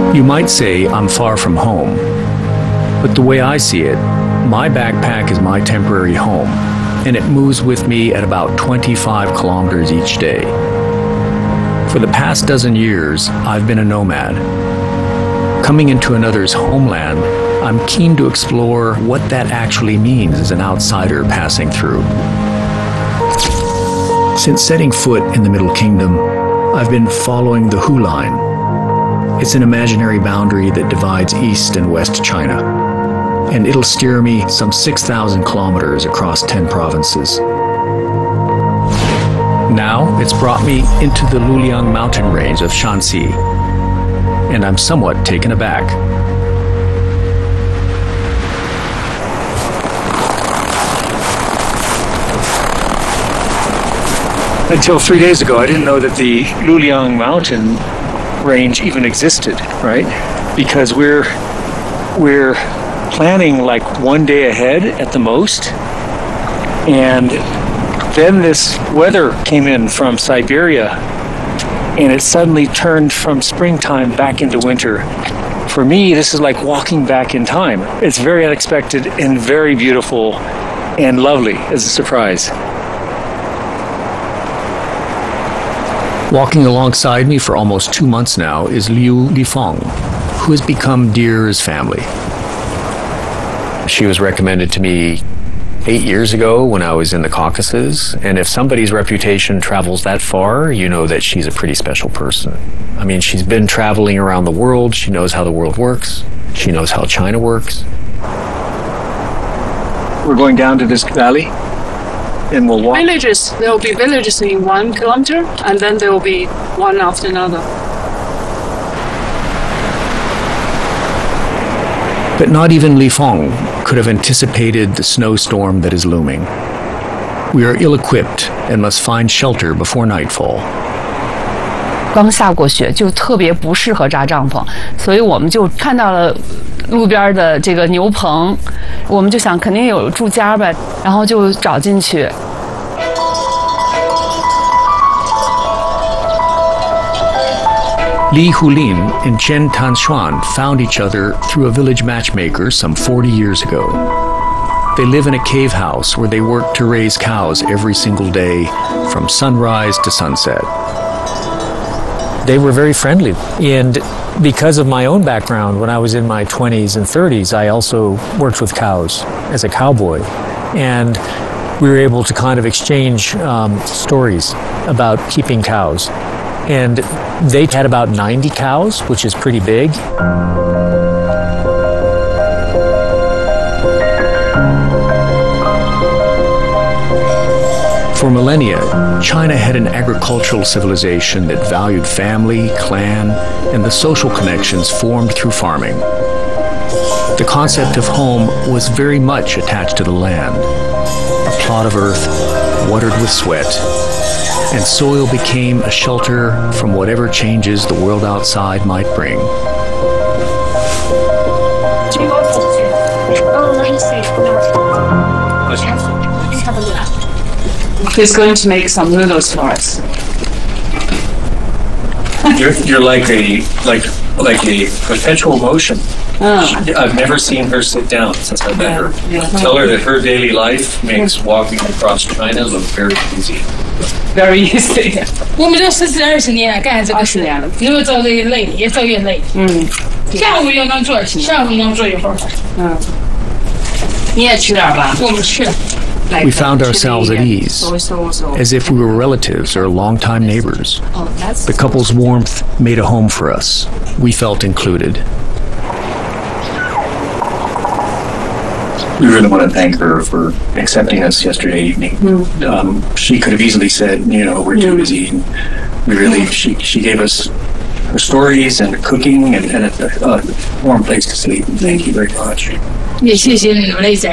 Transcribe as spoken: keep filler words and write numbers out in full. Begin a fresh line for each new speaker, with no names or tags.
You might say I'm far from home, but the way I see it, my backpack is my temporary home, and it moves with me at about twenty-five kilometers each day. For the past dozen years, I've been a nomad. Coming into another's homeland, I'm keen to explore what that actually means as an outsider passing through. Since setting foot in the Middle Kingdom, I've been following the Hu Line. It's an imaginary boundary that divides East and West China, and it'll steer me some six thousand kilometers across ten provinces. Now, it's brought me into the Luliang mountain range of Shanxi, and I'm somewhat taken aback. Until three days ago, I didn't know that the Luliang mountain range even existed, right? Because we're we're planning like one day ahead at the most, and then this weather came in from Siberia, and it suddenly turned from springtime back into winter. For me, this is like walking back in time. It's very unexpected and very beautiful and lovely as a surprise. Walking alongside me for almost two months now is Liu Lifeng, who has become dear as family. She was recommended to me eight years ago when I was in the Caucasus, and if somebody's reputation travels that far, you know that she's a pretty special person. I mean, she's been traveling around the world, she knows how the world works, she knows how China works. We're going down to this valley, and we'll walk.
Villages, there will be villages in one kilometer, and then there will be one after another.
But not even Li Feng could have anticipated the snowstorm that is looming. We are ill-equipped and must find shelter before nightfall.
刚下过雪，就特别不适合扎帐篷，所以我们就看到了路边的这个牛棚，我们就想肯定有住家呗，然后就找进去。
Li Hulin and Chen Tanshuan found each other through a village matchmaker some forty years ago. They live in a cave house where they work to raise cows every single day from sunrise to sunset. They were very friendly, and because of my own background, when I was in my twenties and thirties, I also worked with cows as a cowboy, and we were able to kind of exchange um, stories about keeping cows. And they had about ninety cows, which is pretty big. For millennia, China had an agricultural civilization that valued family, clan, and the social connections formed through farming. The concept of home was very much attached to the land. A plot of earth watered with sweat, and soil became a shelter from whatever changes the world outside might bring.
He's going to make some noodles for us.
You're, you're like a like like a perpetual motion.
Oh.
I've never seen her sit down since I met her.
Yeah.
Tell her that her daily life makes walking across China look very easy.
Very easy.
我们这十几二十年干这个事，越做越累，越做越累。嗯，下午又能做，上午能做一会儿。嗯，你也吃点吧，我们吃。
We found ourselves at ease, as if we were relatives or longtime neighbors. The couple's warmth made a home for us. We felt included. We really want to thank her for accepting us yesterday evening. Um, she could have easily said, you know, we're too busy. We really, she, she gave us her stories and cooking and, and a, a warm place to sleep. Thank you very much.
也谢谢你们那家。